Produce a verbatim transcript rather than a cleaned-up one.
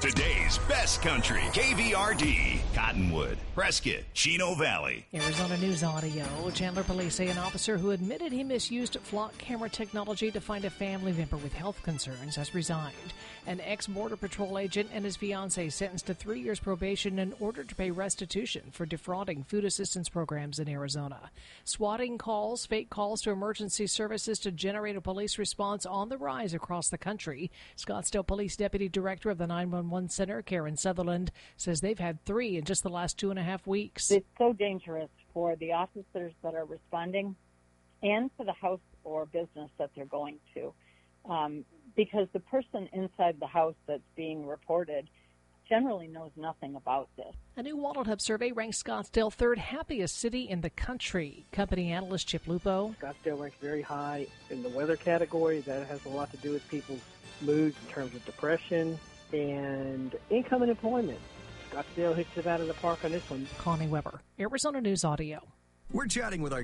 Today's best country, K V R D, Cottonwood, Prescott, Chino Valley. Arizona News Audio. Chandler police say an officer who admitted he misused flock camera technology to find a family member with health concerns has resigned. An ex-Border Patrol agent and his fiancée sentenced to three years probation in order to pay restitution for defrauding food assistance programs in Arizona. Swatting calls, fake calls to emergency services to generate a police response on the rise across the country. Scottsdale Police Deputy Director of the nine one one Center, Karen Sutherland, says they've had three in just the last two and a half weeks. It's so dangerous for the officers that are responding and for the house or business that they're going to, um, because the person inside the house that's being reported generally knows nothing about this. A new Wallet Hub survey ranks Scottsdale third happiest city in the country. Company analyst Chip Lupo. Scottsdale ranks very high in the weather category. That has a lot to do with people's moods in terms of depression and income and employment. Scottsdale hits it out of the park on this one. Connie Weber, Arizona News Audio. We're chatting with our